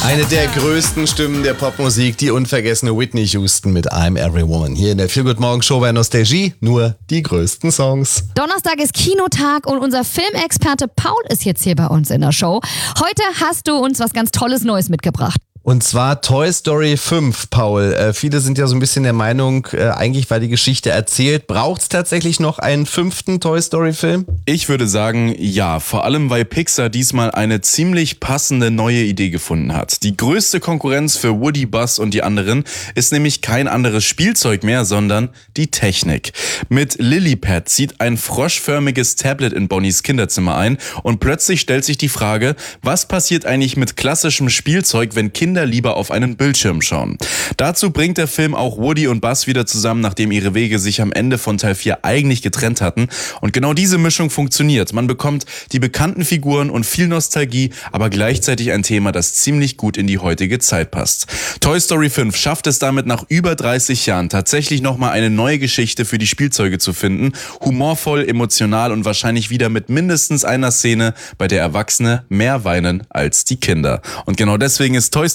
Eine der größten Stimmen der Popmusik, die unvergessene Whitney Houston mit I'm Every Woman. Hier in der Feel Good Morgen Show bei Nostalgie, nur die größten Songs. Donnerstag ist Kinotag und unser Filmexperte Paul ist jetzt hier bei uns in der Show. Heute hast du uns was ganz Tolles Neues mitgebracht. Und zwar Toy Story 5, Paul. Viele sind ja so ein bisschen der Meinung, eigentlich war die Geschichte erzählt. Braucht es tatsächlich noch einen 5. Toy Story Film? Ich würde sagen, ja. Vor allem, weil Pixar diesmal eine ziemlich passende neue Idee gefunden hat. Die größte Konkurrenz für Woody, Buzz und die anderen ist nämlich kein anderes Spielzeug mehr, sondern die Technik. Mit Lilypad zieht ein froschförmiges Tablet in Bonnies Kinderzimmer ein und plötzlich stellt sich die Frage, was passiert eigentlich mit klassischem Spielzeug, wenn Kinder lieber auf einen Bildschirm schauen. Dazu bringt der Film auch Woody und Buzz wieder zusammen, nachdem ihre Wege sich am Ende von Teil 4 eigentlich getrennt hatten. Und genau diese Mischung funktioniert. Man bekommt die bekannten Figuren und viel Nostalgie, aber gleichzeitig ein Thema, das ziemlich gut in die heutige Zeit passt. Toy Story 5 schafft es damit nach über 30 Jahren tatsächlich nochmal eine neue Geschichte für die Spielzeuge zu finden. Humorvoll, emotional und wahrscheinlich wieder mit mindestens einer Szene, bei der Erwachsene mehr weinen als die Kinder. Und genau deswegen ist Toy